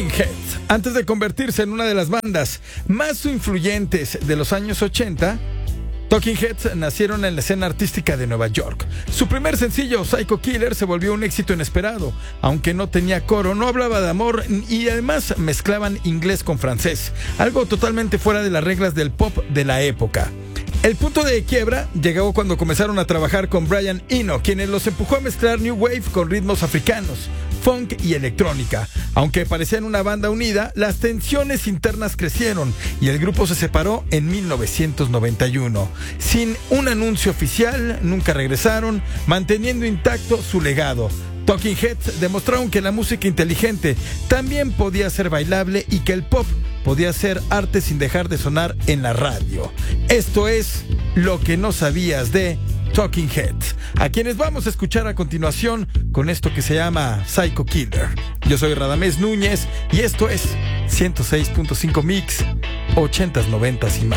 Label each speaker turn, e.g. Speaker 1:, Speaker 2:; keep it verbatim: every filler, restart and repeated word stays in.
Speaker 1: Talking Heads, antes de convertirse en una de las bandas más influyentes de los años ochenta, Talking Heads nacieron en la escena artística de Nueva York. Su primer sencillo, Psycho Killer, se volvió un éxito inesperado. Aunque no tenía coro, no hablaba de amor y además mezclaban inglés con francés, algo totalmente fuera de las reglas del pop de la época. El punto de quiebra llegó cuando comenzaron a trabajar con Brian Eno, quien los empujó a mezclar New Wave con ritmos africanos, funk y electrónica. Aunque parecían una banda unida, las tensiones internas crecieron y el grupo se separó en mil novecientos noventa y uno. Sin un anuncio oficial, nunca regresaron, manteniendo intacto su legado. Talking Heads demostraron que la música inteligente también podía ser bailable y que el pop podía ser arte sin dejar de sonar en la radio. Esto es lo que no sabías de Talking Heads, a quienes vamos a escuchar a continuación con esto que se llama Psycho Killer. Yo soy Radamés Núñez y esto es ciento seis punto cinco Mix, ochentas, noventas y más.